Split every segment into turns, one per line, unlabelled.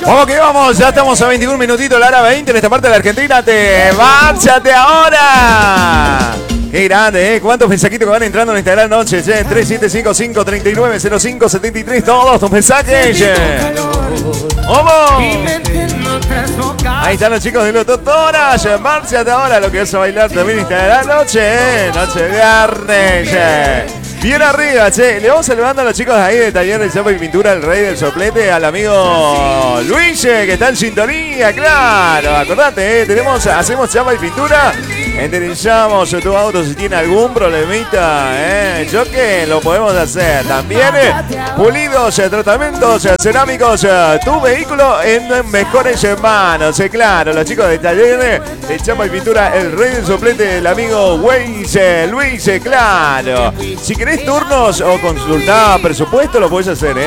Vamos que vamos, ya estamos a 21 minutitos, la hora 20 en esta parte de la Argentina. ¡Te márchate ahora! ¡Qué grande, eh! ¿Cuántos mensajitos que van entrando en esta gran noche? 3755-3905-73, todos tus mensajes. ¡Vamos! Ahí están los chicos de los Totoras. Márchate ahora, lo que vas a bailar también esta gran noche, noche de viernes. Bien arriba, che. Le vamos saludando a los chicos de ahí de Taller de Chapa y Pintura, el rey del soplete, al amigo Luis, que está en sintonía, claro. Acordate, hacemos chapa y pintura. Enderezamos tu auto si tiene algún problemita, choque, lo podemos hacer. También pulidos, tratamientos cerámicos, tu vehículo en mejores manos. Claro, los chicos de Taller de Chapa y Pintura, el rey del soplete, el amigo Luis, claro. Si querés turnos o consultar presupuesto, lo podés hacer,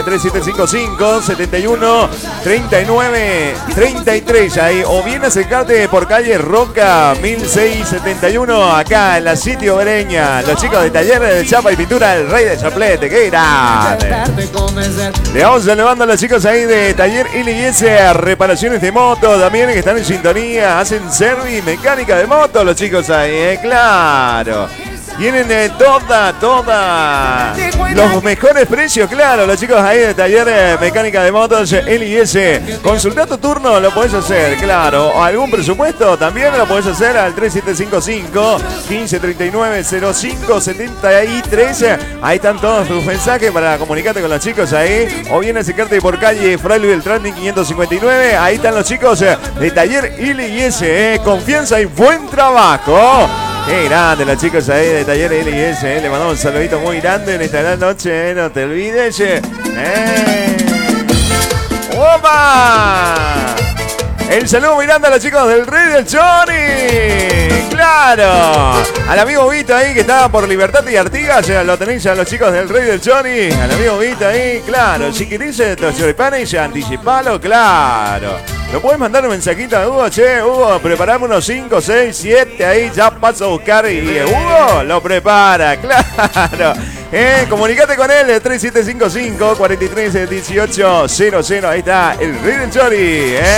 3755-71-39-33 ahí. O bien acercarte por calle Roca 1671, acá en la Sitio Breña. Los chicos de Talleres de Chapa y Pintura, el rey del soplete, qué grande. Le vamos saludando a los chicos ahí de Taller LIS, reparaciones de moto, también que están en sintonía, hacen service, mecánica de moto, los chicos ahí, claro. Tienen los mejores precios, claro, los chicos ahí de Taller Mecánica de Motos LIS. Consulta tu turno, lo podés hacer, claro. O algún presupuesto también lo podés hacer al 3755-1539-0573. Ahí están todos tus mensajes para comunicarte con los chicos ahí. O bien acercarte por calle Fray Luis Beltrán 559. Ahí están los chicos de Taller LIS. Confianza y buen trabajo. Qué grande los chicos ahí de Taller LIS, le mandamos un saludito muy grande en esta gran noche, no te olvides. ¡Opa! El saludo muy grande a los chicos del Rey del Johnny. ¡Claro! Al amigo Vito ahí que estaba por Libertad y Artigas, lo tenéis a los chicos del Rey del Johnny. Al amigo Vito ahí, claro. Si querés Spanish, anticipalo, claro. ¿Me puedes mandar un mensajito a Hugo? Che, Hugo, preparame unos 5, 6, 7 ahí, ya paso a buscar y Hugo lo prepara, claro. Comunicate con él, 3755-431800, ahí está, el Rey del Chori,